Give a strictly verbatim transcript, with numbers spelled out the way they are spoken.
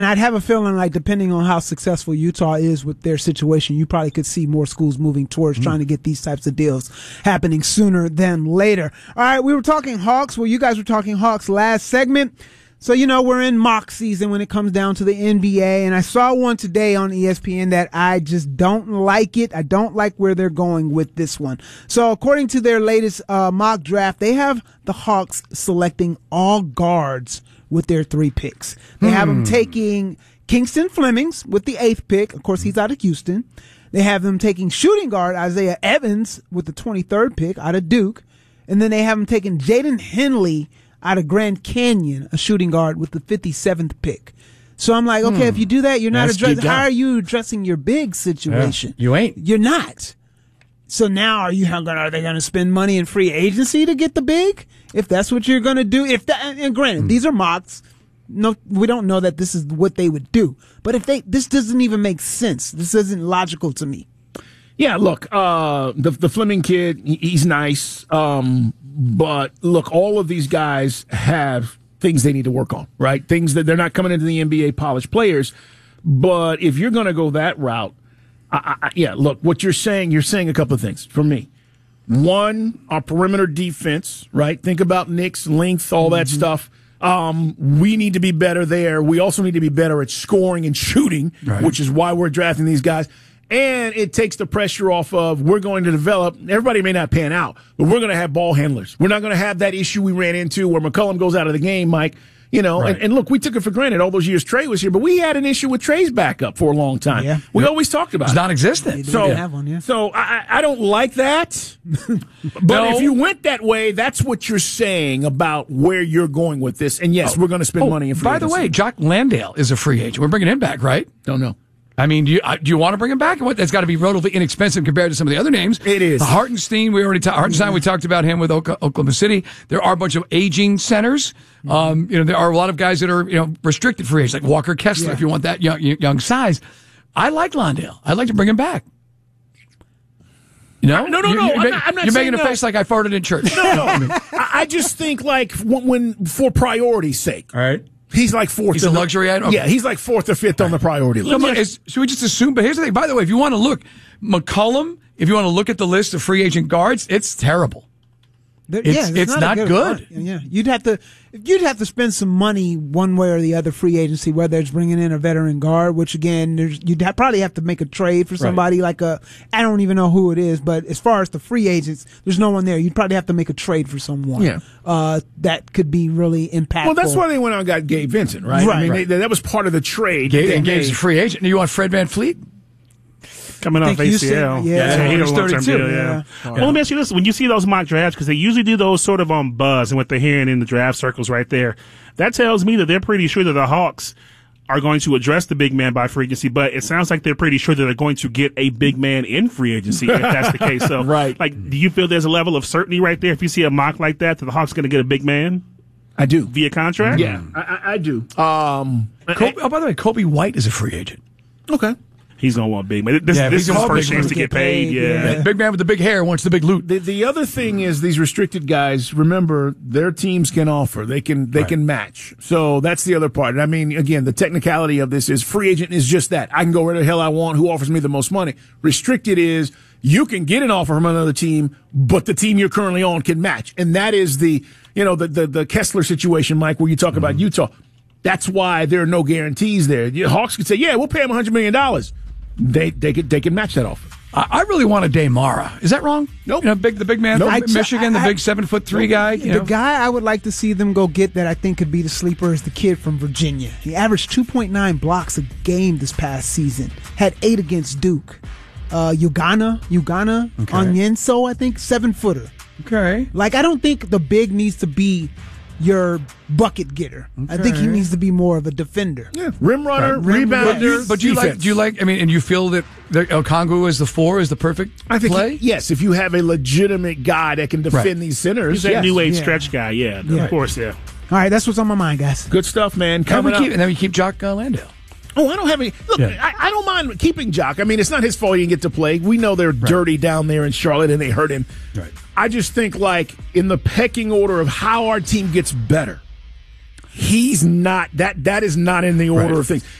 And I'd have a feeling like depending on how successful Utah is with their situation, you probably could see more schools moving towards mm. trying to get these types of deals happening sooner than later. All right, we were talking Hawks. Well, you guys were talking Hawks last segment. So, you know, we're in mock season when it comes down to the N B A, and I saw one today on E S P N that I just don't like it. I don't like where they're going with this one. So, according to their latest uh, mock draft, they have the Hawks selecting all guards with their three picks. They hmm. have them taking Kingston Flemings with the eighth pick. Of course, he's out of Houston. They have them taking shooting guard Isaiah Evans with the twenty-third pick out of Duke. And then they have them taking Jaden Henley out of Grand Canyon, a shooting guard with the fifty-seventh pick. So I'm like, okay, hmm. if you do that, you're not That's addressing, how are you addressing your big situation? Yeah, you ain't. You're not. So now are you, how gonna, are they going to spend money in free agency to get the big? If that's what you're going to do, if that, and granted, hmm. these are mocks. No, we don't know that this is what they would do. But if they, this doesn't even make sense. This isn't logical to me. Yeah, look, uh, the the Fleming kid, he's nice. Um, but look, all of these guys have things they need to work on, right? Things that they're not coming into the N B A polished players. But if you're going to go that route, I, I, yeah, look, what you're saying, you're saying a couple of things for me. One, our perimeter defense, right? Think about Nick's length, all that mm-hmm. stuff. Um, we need to be better there. We also need to be better at scoring and shooting, right. which is why we're drafting these guys. And it takes the pressure off of we're going to develop. Everybody may not pan out, but we're going to have ball handlers. We're not going to have that issue we ran into where McCollum goes out of the game, Mike. You know, right. and, and look, we took it for granted all those years Trey was here, but we had an issue with Trey's backup for a long time. Yeah. We yep. always talked about it's it. It's non-existent. So, have one, yeah. so I, I don't like that. But no. if you went that way, that's what you're saying about where you're going with this. And yes, oh. we're going to spend oh, money in free By agency. the way, Jock Landale is a free agent. We're bringing him back, right? Don't know. I mean, do you, uh, do you want to bring him back? What, that's got to be relatively inexpensive compared to some of the other names. It is. Hartenstein, we already ta- Hartenstein, mm-hmm. we talked about him with Oka- Oklahoma City. There are a bunch of aging centers. Mm-hmm. Um, you know, there are a lot of guys that are you know restricted free agents, like Walker Kessler, yeah. if you want that young, young size. I like Landale. I'd like to bring him back. No, no, no, no. You're, I'm not, I'm not you're making a that. face like I farted in church. No, no. I, mean, I just think like when, when for priority's sake. All right. He's like fourth. He's a luxury item? Okay. Yeah, he's like fourth or fifth on the priority list. No, is, should we just assume? But here's the thing. By the way, if you want to look, McCollum, if you want to look at the list of free agent guards, it's terrible. It's, yeah, it's, it's not, not good. good. Yeah, you'd have to you'd have to spend some money one way or the other free agency, whether it's bringing in a veteran guard, which again, there's, you'd ha- probably have to make a trade for somebody right. like a I don't even know who it is, but as far as the free agents, there's no one there. You'd probably have to make a trade for someone. Yeah. Uh, that could be really impactful. Well, that's why they went out and got Gabe Vincent, right? Right. I mean, right. They, that was part of the trade. Gabe, and Gabe's a free agent. You want Fred VanVleet? Coming off A C L. Yeah, yeah. yeah, he he's thirty-two. Deal, yeah. Yeah. Well, let me ask you this. When you see those mock drafts, because they usually do those sort of on buzz and what they're hearing in the draft circles right there, that tells me that they're pretty sure that the Hawks are going to address the big man by free agency, but it sounds like they're pretty sure that they're going to get a big man in free agency if that's the case. So, right. like, do you feel there's a level of certainty right there if you see a mock like that that the Hawks are going to get a big man? I do. Via contract? Yeah, I, I do. Um, Kobe, oh, by the way, Kobe White is a free agent. Okay. He's going to want big man. This, yeah, this is his first chance to get get paid. paid yeah. yeah. Big man with the big hair wants the big loot. The, the other thing is these restricted guys, remember, their teams can offer. They can they right. can match. So that's the other part. I mean, again, the technicality of this is free agent is just that. I can go where the hell I want, who offers me the most money. Restricted is you can get an offer from another team, but the team you're currently on can match. And that is the, you know, the, the, the Kessler situation, Mike, where you talk mm-hmm. about Utah. That's why there are no guarantees there. The Hawks could say, yeah, we'll pay him one hundred million dollars. They they could they can match that offer. I, I really want a Damara. Is that wrong? Nope. You know, big the big man nope. from I, Michigan, I, the big seven foot three nope. guy. You the know. guy I would like to see them go get that I think could be the sleeper is the kid from Virginia. He averaged two point nine blocks a game this past season. Had eight against Duke. Uh, Ugana, Ugana, okay. Onyenso, I think seven footer. Okay. Like I don't think the big needs to be your bucket getter. Okay. I think he needs to be more of a defender. Yeah, rim runner, right. rim, rebounder. But do you like? Do you like? I mean, and you feel that the Okongwu as the four is the perfect I think play? He, yes, if you have a legitimate guy that can defend right. these centers, he's that yes. new age yeah. stretch guy. Yeah, yeah, of course. Yeah. All right, that's what's on my mind, guys. Good stuff, man. Coming and, we keep, up. and then we keep Jock uh, Landale. Oh, I don't have any. Look, yeah. I, I don't mind keeping Jock. I mean, it's not his fault he didn't get to play. We know they're right. dirty down there in Charlotte, and they hurt him. Right. I just think, like, in the pecking order of how our team gets better, He's not that. That is not in the order Right. of things.